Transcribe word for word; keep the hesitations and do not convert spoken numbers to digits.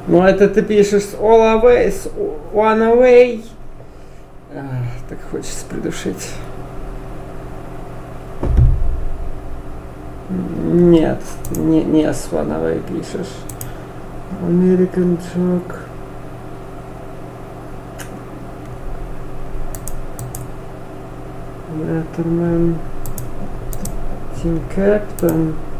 Ну это ты пишешь с all away, с one away. А, так хочется придушить. Нет, не, не с one away пишешь. American Joke. Letterman. Team Captain.